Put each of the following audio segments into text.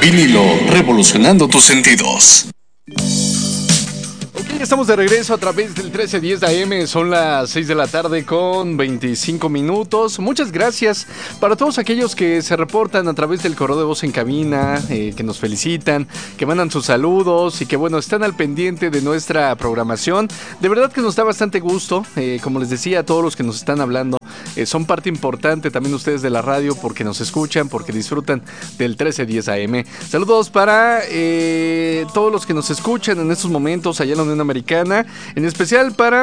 Vinilo, revolucionando tus sentidos. Ok, estamos de regreso a través del 1310 de AM. Son las 6 de la tarde con 25 minutos. Muchas gracias para todos aquellos que se reportan a través del correo de voz en cabina, que nos felicitan, que mandan sus saludos y que, bueno, están al pendiente de nuestra programación. De verdad que nos da bastante gusto. Como les decía, a todos los que nos están hablando, son parte importante también ustedes de la radio, porque nos escuchan, porque disfrutan del 1310 AM. Saludos para todos los que nos escuchan en estos momentos allá en la Unión Americana, en especial para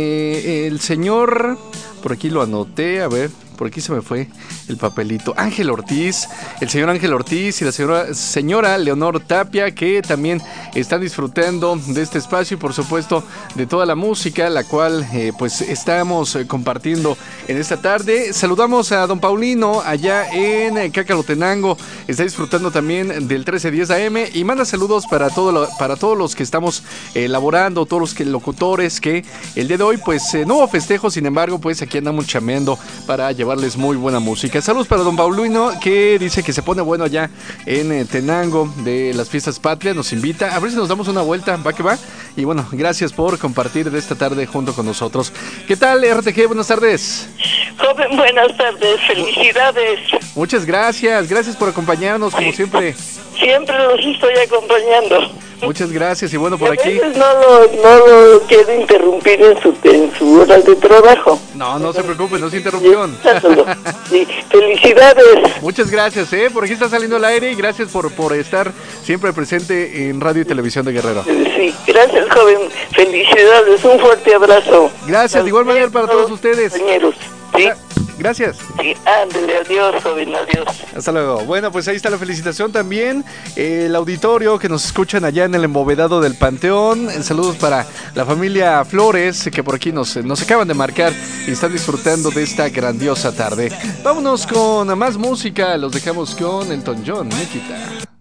el señor, por aquí lo anoté, a ver, por aquí se me fue el papelito, Ángel Ortiz, el señor Ángel Ortiz y la señora Leonor Tapia, que también están disfrutando de este espacio y por supuesto de toda la música, la cual pues estamos compartiendo en esta tarde. Saludamos a don Paulino allá en Cacalotenango, está disfrutando también del 1310 AM y manda saludos para todos los que estamos laborando, todos los locutores que el día de hoy pues no hubo festejo, sin embargo pues aquí andamos chameando para llevarles muy buena música. Saludos para don Paulino, que dice que se pone bueno allá en Tenango de las fiestas patrias, nos invita, a ver si nos damos una vuelta, va que va. Y bueno, gracias por compartir de esta tarde junto con nosotros. ¿Qué tal, RTG? Buenas tardes. Joven, buenas tardes, felicidades. Muchas gracias por acompañarnos como siempre. Siempre los estoy acompañando. Muchas gracias y bueno, por aquí. A veces no lo quiero interrumpir en su hora de trabajo. No se preocupe, no es interrupción. Sí, felicidades. Muchas gracias, por aquí está saliendo al aire y gracias por estar siempre presente en Radio y Televisión de Guerrero. Sí, gracias, joven, felicidades, un fuerte abrazo. Gracias, de igual manera para todos ustedes. Compañeros, sí. Gracias. Sí, ándale, adiós, joven, adiós. Hasta luego. Bueno, pues ahí está la felicitación también. El auditorio que nos escuchan allá en el embovedado del Panteón. Saludos para la familia Flores, que por aquí nos acaban de marcar y están disfrutando de esta grandiosa tarde. Vámonos con más música. Los dejamos con Elton John, Nikita.